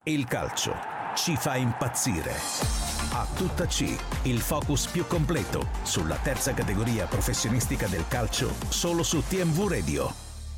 Il calcio ci fa impazzire. A tutta C, il focus più completo sulla terza categoria professionistica del calcio, solo su TMV Radio.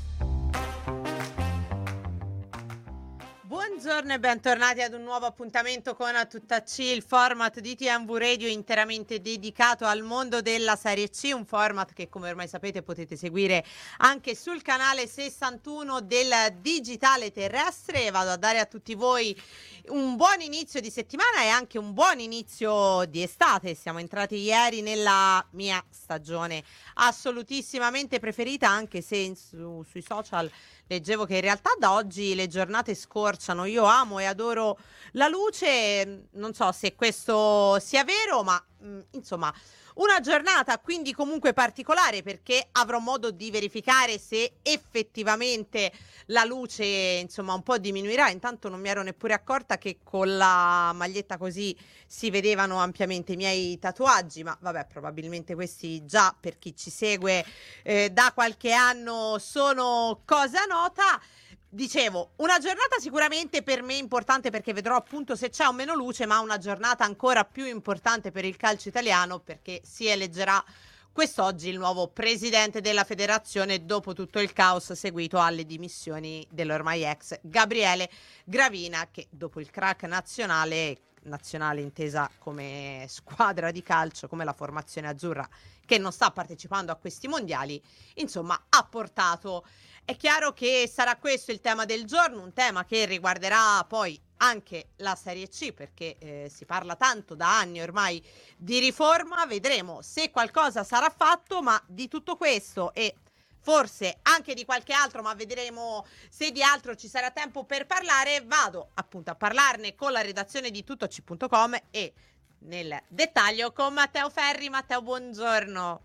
Buongiorno e bentornati ad un nuovo appuntamento con A Tutta C, il format di TMV Radio interamente dedicato al mondo della Serie C, un format che, come ormai sapete, potete seguire anche sul canale 61 del digitale terrestre. Vado a dare a tutti voi un buon inizio di settimana e anche un buon inizio di estate. Siamo entrati ieri nella mia stagione assolutissimamente preferita, anche se sui social leggevo che in realtà da oggi le giornate scorciano. Io amo e adoro la luce, non so se questo sia vero, ma insomma una giornata quindi comunque particolare, perché avrò modo di verificare se effettivamente la luce insomma un po' diminuirà. Intanto non mi ero neppure accorta che con la maglietta così si vedevano ampiamente i miei tatuaggi, ma vabbè, probabilmente questi già per chi ci segue da qualche anno sono cosa nota. Dicevo, una giornata sicuramente per me importante, perché vedrò appunto se c'è o meno luce, ma una giornata ancora più importante per il calcio italiano, perché si eleggerà quest'oggi il nuovo presidente della federazione dopo tutto il caos seguito alle dimissioni dell'ormai ex Gabriele Gravina, che dopo il crack nazionale intesa come squadra di calcio, come la formazione azzurra che non sta partecipando a questi mondiali, insomma ha portato. È chiaro che sarà questo il tema del giorno, un tema che riguarderà poi anche la Serie C, perché si parla tanto da anni ormai di riforma. Vedremo se qualcosa sarà fatto, ma di tutto questo e forse anche di qualche altro, ma vedremo se di altro ci sarà tempo per parlare. Vado appunto a parlarne con la redazione di tuttoc.com e nel dettaglio con Matteo Ferri. Matteo, buongiorno.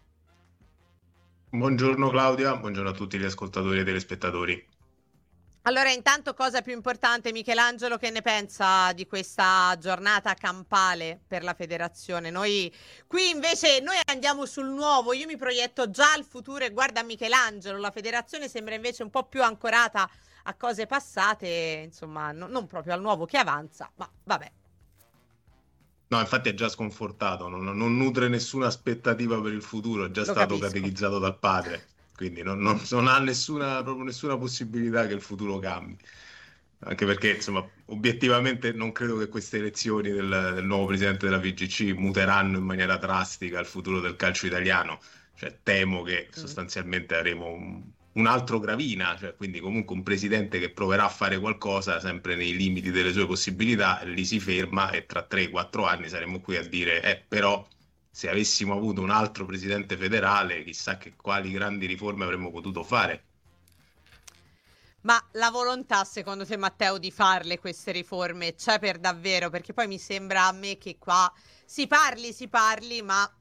Buongiorno Claudia, buongiorno a tutti gli ascoltatori e telespettatori. Allora, intanto, cosa più importante, Michelangelo, che ne pensa di questa giornata campale per la federazione? Noi qui invece andiamo sul nuovo, io mi proietto già al futuro e guarda Michelangelo, la federazione sembra invece un po' più ancorata a cose passate, insomma, non proprio al nuovo che avanza, ma vabbè. No, infatti è già sconfortato, non nutre nessuna aspettativa per il futuro, è già stato catechizzato dal padre, quindi non ha proprio nessuna possibilità che il futuro cambi. Anche perché, insomma, obiettivamente non credo che queste elezioni del nuovo presidente della FIGC muteranno in maniera drastica il futuro del calcio italiano. Cioè, temo che sostanzialmente avremo un altro Gravina, cioè quindi comunque un presidente che proverà a fare qualcosa sempre nei limiti delle sue possibilità, lì si ferma e tra 3-4 anni saremo qui a dire però se avessimo avuto un altro presidente federale chissà che quali grandi riforme avremmo potuto fare. Ma la volontà, secondo te, Matteo, di farle queste riforme c'è per davvero? Perché poi mi sembra a me che qua si parli, ma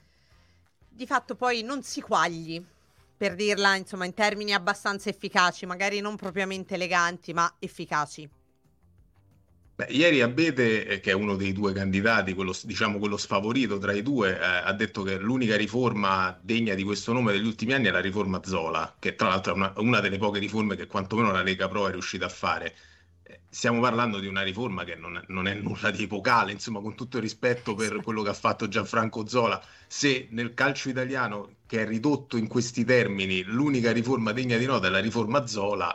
di fatto poi non si quagli, per dirla insomma in termini abbastanza efficaci, magari non propriamente eleganti, ma efficaci. Beh, ieri Abete, che è uno dei due candidati, quello sfavorito tra i due, ha detto che l'unica riforma degna di questo nome degli ultimi anni è la riforma Zola, che tra l'altro è una delle poche riforme che quantomeno la Lega Pro è riuscita a fare. Stiamo parlando di una riforma che non è nulla di epocale, insomma, con tutto il rispetto per quello che ha fatto Gianfranco Zola. Se nel calcio italiano, che è ridotto in questi termini, l'unica riforma degna di nota è la riforma Zola,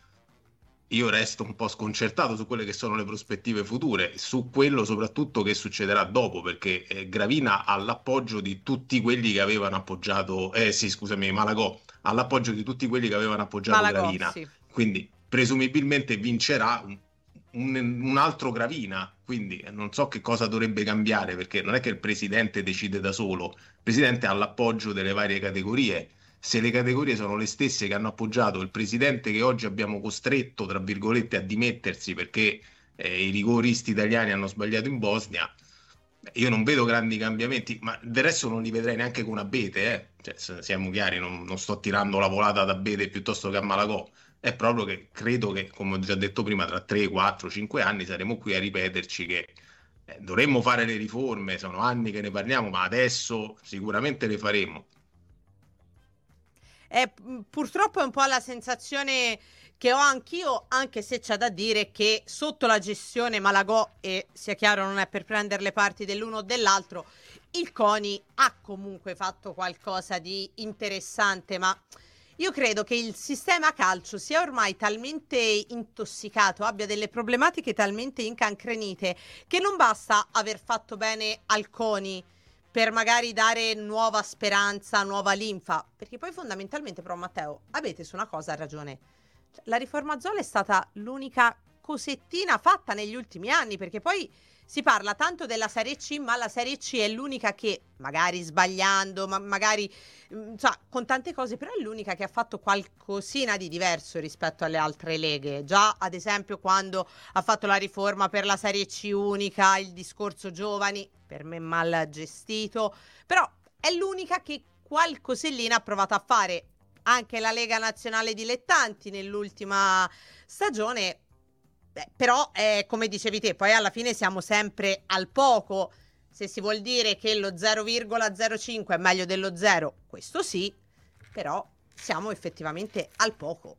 io resto un po' sconcertato su quelle che sono le prospettive future, su quello soprattutto che succederà dopo, perché Gravina ha l'appoggio di tutti quelli che avevano appoggiato, Malagò ha l'appoggio di tutti quelli che avevano appoggiato Gravina, sì. Quindi presumibilmente vincerà un altro Gravina, quindi non so che cosa dovrebbe cambiare, perché non è che il presidente decide da solo, il presidente ha l'appoggio delle varie categorie. Se le categorie sono le stesse che hanno appoggiato il presidente che oggi abbiamo costretto, tra virgolette, a dimettersi perché i rigoristi italiani hanno sbagliato in Bosnia, io non vedo grandi cambiamenti, ma del resto non li vedrei neanche con Abete, Cioè, siamo chiari, non sto tirando la volata ad Abete piuttosto che a Malagò, è proprio che credo che, come ho già detto prima, tra 3, 4, 5 anni saremo qui a ripeterci che dovremmo fare le riforme, sono anni che ne parliamo, ma adesso sicuramente le faremo. Purtroppo è un po' la sensazione che ho anch'io, anche se c'è da dire che sotto la gestione Malagò, e sia chiaro non è per prendere le parti dell'uno o dell'altro, il CONI ha comunque fatto qualcosa di interessante, ma io credo che il sistema calcio sia ormai talmente intossicato, abbia delle problematiche talmente incancrenite, che non basta aver fatto bene al CONI per magari dare nuova speranza, nuova linfa, perché poi fondamentalmente, però Matteo, avete su una cosa ragione. La riforma Zola è stata l'unica cosettina fatta negli ultimi anni, perché poi si parla tanto della Serie C, ma la Serie C è l'unica che, magari sbagliando, ma magari con tante cose, però è l'unica che ha fatto qualcosina di diverso rispetto alle altre leghe. Già, ad esempio, quando ha fatto la riforma per la Serie C unica, il discorso giovani, per me mal gestito, però è l'unica che qualcosellina ha provato a fare. Anche la Lega Nazionale Dilettanti nell'ultima stagione, però come dicevi te, poi alla fine siamo sempre al poco. Se si vuol dire che lo 0,05 è meglio dello 0, questo sì, però siamo effettivamente al poco.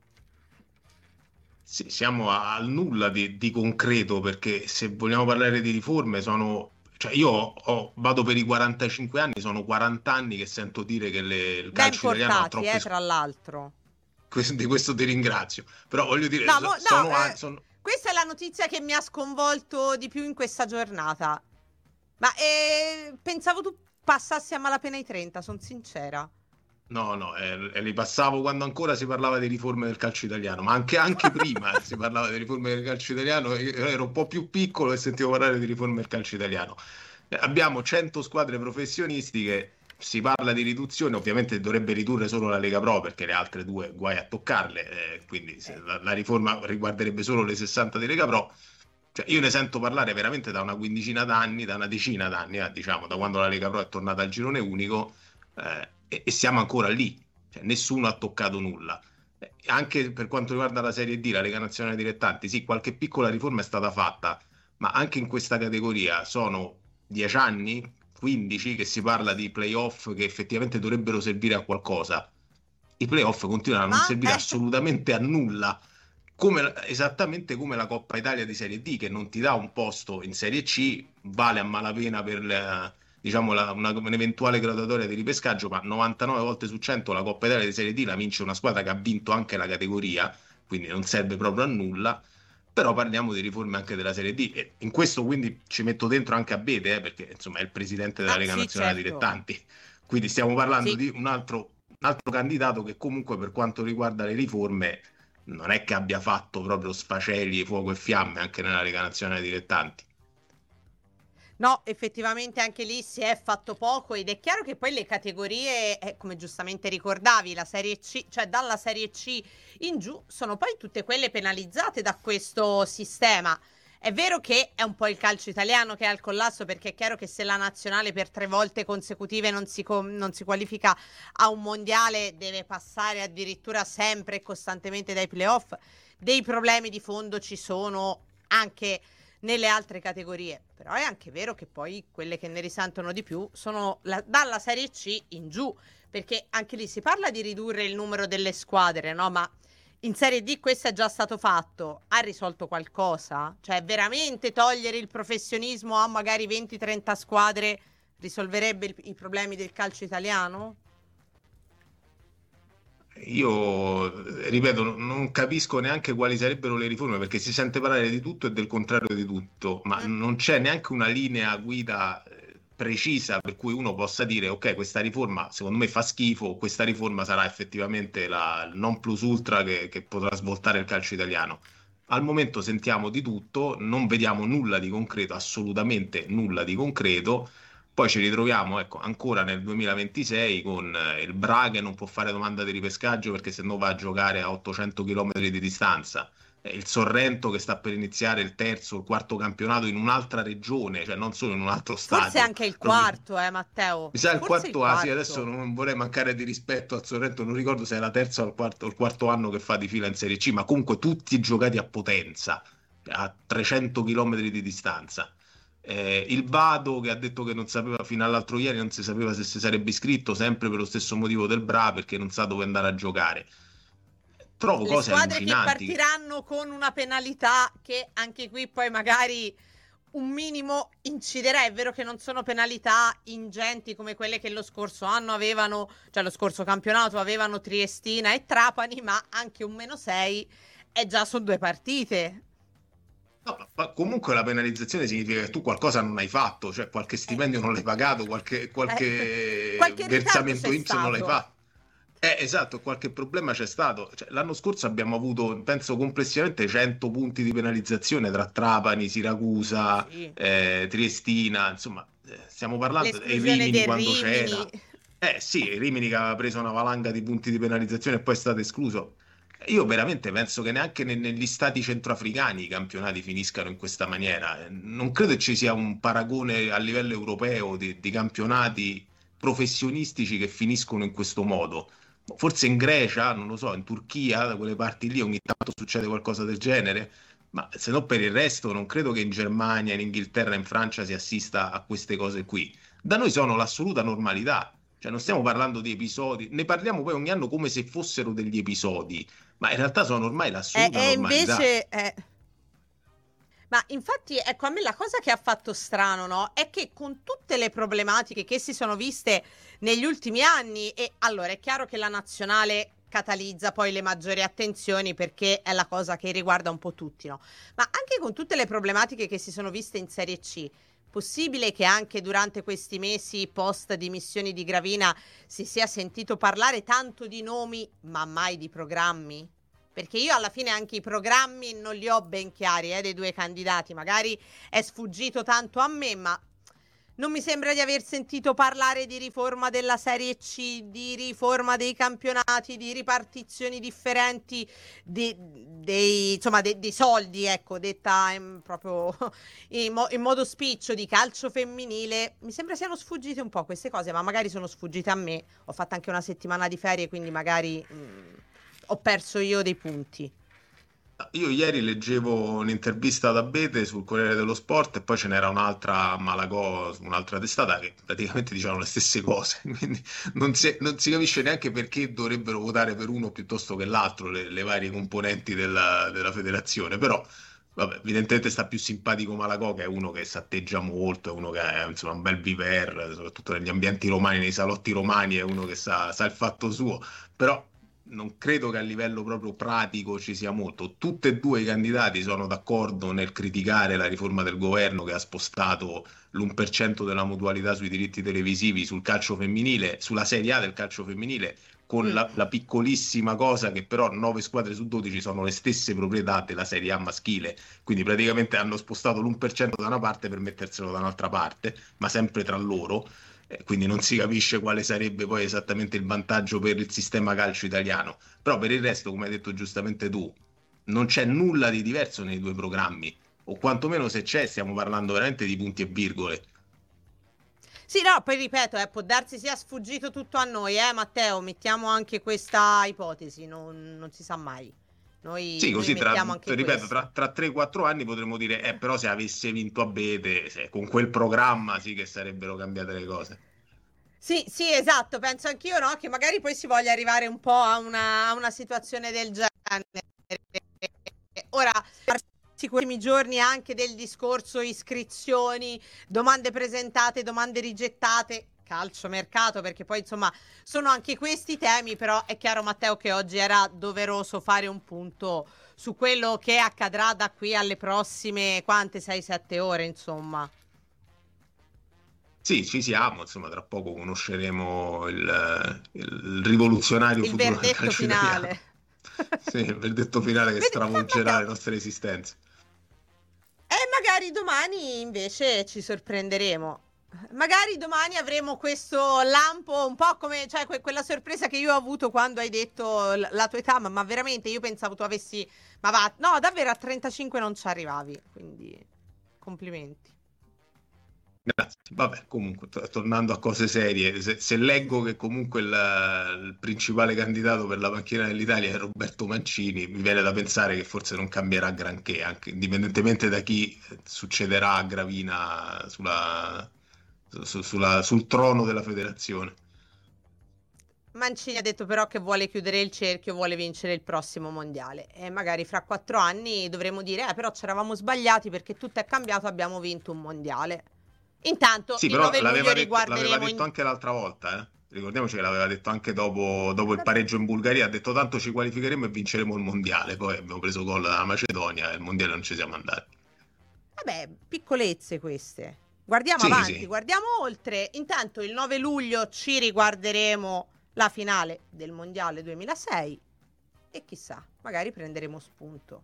Sì, siamo al nulla di concreto, perché se vogliamo parlare di riforme cioè io vado per i 45 anni, sono 40 anni che sento dire che il Ben calcio italiano ha portati, troppe tra l'altro. di questo ti ringrazio, però voglio dire, sono questa è la notizia che mi ha sconvolto di più in questa giornata. Ma pensavo tu passassi a malapena i 30, sono sincera. No, li passavo quando ancora si parlava di riforme del calcio italiano, ma anche prima si parlava di riforme del calcio italiano. Io ero un po' più piccolo e sentivo parlare di riforme del calcio italiano. Abbiamo 100 squadre professionistiche, si parla di riduzione, ovviamente dovrebbe ridurre solo la Lega Pro, perché le altre due guai a toccarle, quindi la riforma riguarderebbe solo le 60 di Lega Pro. Cioè, io ne sento parlare veramente da una quindicina d'anni, da una decina d'anni, diciamo, da quando la Lega Pro è tornata al girone unico, e siamo ancora lì. Cioè, nessuno ha toccato nulla. Anche per quanto riguarda la Serie D, la Lega Nazionale Dilettanti, sì, qualche piccola riforma è stata fatta, ma anche in questa categoria sono 10 anni, 15, che si parla di playoff che effettivamente dovrebbero servire a qualcosa. I playoff continuano a non servire assolutamente a nulla. Esattamente come la Coppa Italia di Serie D, che non ti dà un posto in Serie C, vale a malapena per diciamo un'eventuale graduatoria di ripescaggio, ma 99 volte su 100 la Coppa Italia di Serie D la vince una squadra che ha vinto anche la categoria, quindi non serve proprio a nulla. Però parliamo di riforme anche della Serie D, e in questo quindi ci metto dentro anche Abete, perché insomma è il presidente della Lega Nazionale Dilettanti, quindi stiamo parlando di un altro candidato che comunque, per quanto riguarda le riforme, non è che abbia fatto proprio sfaceli, fuoco e fiamme anche nella Lega Nazionale Dilettanti. No, effettivamente anche lì si è fatto poco, ed è chiaro che poi le categorie, come giustamente ricordavi, la Serie C, cioè dalla Serie C in giù, sono poi tutte quelle penalizzate da questo sistema. È vero che è un po' il calcio italiano che è al collasso, perché è chiaro che se la nazionale per 3 volte consecutive non si qualifica a un mondiale, deve passare addirittura sempre e costantemente dai playoff. Dei problemi di fondo ci sono anche nelle altre categorie, però è anche vero che poi quelle che ne risentono di più sono dalla Serie C in giù, perché anche lì si parla di ridurre il numero delle squadre, no? Ma in Serie D questo è già stato fatto. Ha risolto qualcosa? Cioè, veramente togliere il professionismo a magari 20-30 squadre risolverebbe i problemi del calcio italiano? Io, ripeto, non capisco neanche quali sarebbero le riforme, perché si sente parlare di tutto e del contrario di tutto, ma non c'è neanche una linea guida precisa per cui uno possa dire: ok, questa riforma secondo me fa schifo, questa riforma sarà effettivamente il non plus ultra che potrà svoltare il calcio italiano. Al momento sentiamo di tutto, non vediamo nulla di concreto, assolutamente nulla di concreto. Poi ci ritroviamo, ecco, ancora nel 2026 con il Bra che non può fare domanda di ripescaggio perché sennò va a giocare a 800 km di distanza. Il Sorrento che sta per iniziare il terzo o il quarto campionato in un'altra regione, cioè non solo in un altro stadio. Forse anche il quarto, Matteo. Mi sa il Forse quarto, sì, adesso non vorrei mancare di rispetto al Sorrento, non ricordo se è la terza o il quarto anno che fa di fila in Serie C, ma comunque tutti giocati a Potenza, a 300 km di distanza. Il Vado che ha detto che non sapeva, fino all'altro ieri non si sapeva se si sarebbe iscritto, sempre per lo stesso motivo del Bra, perché non sa dove andare a giocare. trovo le cose squadre che allucinanti. partiranno con una penalità che anche qui poi magari un minimo inciderà. È vero che non sono penalità ingenti come quelle che lo scorso anno avevano, cioè lo scorso campionato avevano Triestina e Trapani, ma anche un -6 è già su 2 partite. No, ma comunque la penalizzazione significa che tu qualcosa non hai fatto, cioè qualche stipendio non l'hai pagato, qualche Qualche ritardo versamento c'è INPS non l'hai stato. fatto. Esatto, qualche problema c'è stato. Cioè, l'anno scorso abbiamo avuto, penso complessivamente, 100 punti di penalizzazione tra Trapani, Siracusa, Sì. Triestina, insomma, stiamo parlando e L'esclusione Rimini del quando Rimini. c'era. Sì, Rimini che aveva preso una valanga di punti di penalizzazione e poi è stato escluso. Io veramente penso che neanche negli stati centroafricani i campionati finiscano in questa maniera. Non credo che ci sia un paragone a livello europeo di campionati professionistici che finiscono in questo modo. Forse in Grecia, non lo so, in Turchia, da quelle parti lì ogni tanto succede qualcosa del genere, ma se no per il resto non credo che in Germania, in Inghilterra, in Francia si assista a queste cose qui. Da noi sono l'assoluta normalità. Cioè, non stiamo parlando di episodi, ne parliamo poi ogni anno come se fossero degli episodi, ma in realtà sono ormai l'assoluta E normalità. invece... Ma infatti, ecco, a me la cosa che ha fatto strano, no? È che con tutte le problematiche che si sono viste negli ultimi anni, e allora è chiaro che la nazionale catalizza poi le maggiori attenzioni perché è la cosa che riguarda un po' tutti, no? Ma anche con tutte le problematiche che si sono viste in Serie C, possibile che anche durante questi mesi post dimissioni di Gravina si sia sentito parlare tanto di nomi, ma mai di programmi? Perché io alla fine anche i programmi non li ho ben chiari, dei 2 candidati. Magari è sfuggito tanto a me, ma non mi sembra di aver sentito parlare di riforma della Serie C, di riforma dei campionati, di ripartizioni differenti dei soldi, ecco, detta proprio in modo spiccio, di calcio femminile. Mi sembra siano sfuggite un po' queste cose, ma magari sono sfuggite a me. Ho fatto anche una settimana di ferie, quindi magari ho perso io dei punti. Io ieri leggevo un'intervista ad Abete sul Corriere dello Sport e poi ce n'era un'altra a Malagò, su un'altra testata che praticamente dicevano le stesse cose, quindi non si capisce neanche perché dovrebbero votare per uno piuttosto che l'altro le varie componenti della federazione, però vabbè, evidentemente sta più simpatico Malagò, che è uno che s'atteggia molto, è uno che è insomma un bel viver, soprattutto negli ambienti romani, nei salotti romani, è uno che sa il fatto suo, però non credo che a livello proprio pratico ci sia molto. Tutti e due i candidati sono d'accordo nel criticare la riforma del governo che ha spostato l'1% della mutualità sui diritti televisivi sul calcio femminile, sulla Serie A del calcio femminile, con la piccolissima cosa che però 9 squadre su 12 sono le stesse proprietà della Serie A maschile, quindi praticamente hanno spostato l'1% da una parte per metterselo da un'altra parte, ma sempre tra loro. Quindi non si capisce quale sarebbe poi esattamente il vantaggio per il sistema calcio italiano. Però per il resto, come hai detto giustamente tu, non c'è nulla di diverso nei 2 programmi, o quantomeno se c'è, stiamo parlando veramente di punti e virgole. Sì, no, poi ripeto, può darsi sia sfuggito tutto a noi, Matteo, mettiamo anche questa ipotesi, non si sa mai. Sì, Noi così mettiamo anche ripeto, questo. tra 3-4 anni potremmo dire, però se avesse vinto Abete, con quel programma sì che sarebbero cambiate le cose. Sì, sì, esatto, penso anch'io, no? Che magari poi si voglia arrivare un po' a una situazione del genere. Ora, questi ultimi giorni anche del discorso iscrizioni, domande presentate, domande rigettate, calcio mercato, perché poi insomma sono anche questi temi, però è chiaro, Matteo, che oggi era doveroso fare un punto su quello che accadrà da qui alle prossime, quante, 6-7 ore, insomma. Sì, ci siamo, insomma, tra poco conosceremo il rivoluzionario Il futuro del verdetto calcio italiano. finale. Sì, il verdetto finale che stravolgerà Matteo, le nostre esistenze. e magari domani invece ci sorprenderemo. Magari domani avremo questo lampo, un po' come, cioè, quella sorpresa che io ho avuto quando hai detto la tua età, ma veramente io pensavo tu avessi... Ma va, no, davvero a 35 non ci arrivavi, quindi complimenti. Grazie. Vabbè, comunque, tornando a cose serie, se leggo che comunque il principale candidato per la panchina dell'Italia è Roberto Mancini, mi viene da pensare che forse non cambierà granché, anche indipendentemente da chi succederà a Gravina sul trono della federazione. Mancini ha detto però che vuole chiudere il cerchio, vuole vincere il prossimo mondiale e magari fra 4 anni dovremo dire però ci eravamo sbagliati perché tutto è cambiato, abbiamo vinto un mondiale. Intanto Sì, il però 9 luglio l'aveva riguarderemo detto anche l'altra volta, eh. Ricordiamoci che l'aveva detto anche dopo il pareggio in Bulgaria, ha detto tanto ci qualificheremo e vinceremo il mondiale, poi abbiamo preso gol dalla Macedonia e il mondiale non ci siamo andati. Vabbè, piccolezze queste. Guardiamo Sì, avanti, sì. guardiamo oltre. Intanto il 9 luglio ci riguarderemo la finale del Mondiale 2006 e chissà, magari prenderemo spunto.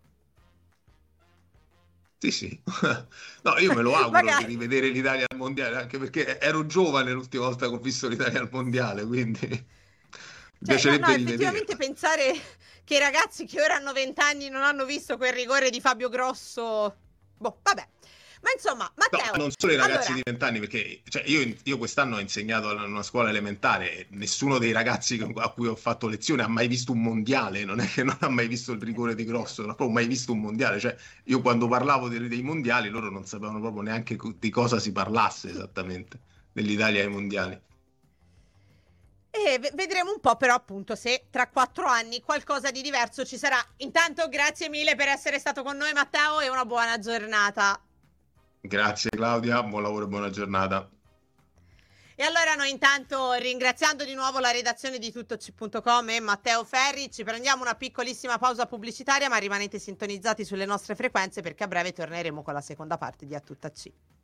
Sì, sì. No, io me lo auguro di Magari. rivedere l'Italia al mondiale, anche perché ero giovane l'ultima volta che ho visto l'Italia al mondiale, quindi mi Cioè, no, piacerebbe effettivamente rivederla. pensare che i ragazzi che ora hanno 20 anni non hanno visto quel rigore di Fabio Grosso. Boh, vabbè. Ma insomma, No, Matteo, non solo i ragazzi allora, di 20 anni, perché cioè, io quest'anno ho insegnato in una scuola elementare e nessuno dei ragazzi a cui ho fatto lezione ha mai visto un mondiale, non è che non ha mai visto il rigore di Grosso, non ha proprio mai visto un mondiale. Cioè, io quando parlavo dei mondiali, loro non sapevano proprio neanche di cosa si parlasse esattamente, dell'Italia ai mondiali. e vedremo un po' però appunto se tra 4 anni qualcosa di diverso ci sarà. Intanto grazie mille per essere stato con noi Matteo e una buona giornata. Grazie Claudia, buon lavoro e buona giornata. E allora noi intanto, ringraziando di nuovo la redazione di tuttoc.com e Matteo Ferri, ci prendiamo una piccolissima pausa pubblicitaria, ma rimanete sintonizzati sulle nostre frequenze perché a breve torneremo con la seconda parte di A Tutta C.